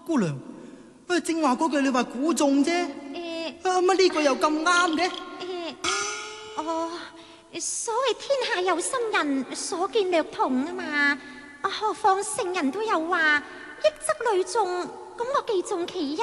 姑娘，正話嗰句你話估中啫，乜呢個又咁啱嘅？ 所謂天下有心人，所見略同啊嘛。何況聖人都有話，益則累眾，咁我既中其一。